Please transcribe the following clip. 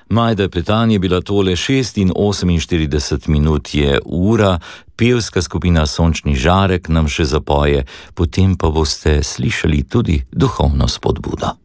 Majda Petan je bila tole, 6:48 je ura, pevska skupina Sončni žarek nam še zapoje, potem pa boste slišali tudi duhovno spodbudo.